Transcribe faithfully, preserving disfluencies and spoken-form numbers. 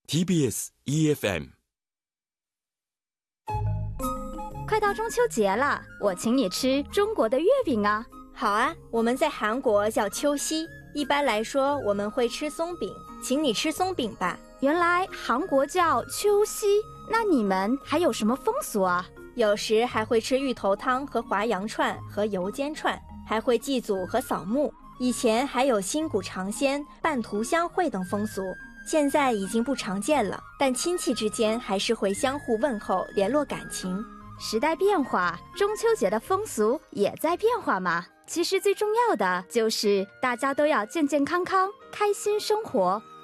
T B S E F M。 快到中秋节了，我请你吃中国的月饼啊！ 好啊，我们在韩国叫秋夕，一般来说我们会吃松饼，请你吃松饼吧。 原来韩国叫秋夕，那你们还有什么风俗啊？ 有时还会吃芋头汤和滑羊串和油煎串，还会祭祖和扫墓。以前还有新谷尝鲜、办图相会等风俗，现在已经不常见了，但亲戚之间还是会相互问候，联络感情。 时代变化，中秋节的风俗也在变化嘛。其实最重要的就是大家都要健健康康、开心生活。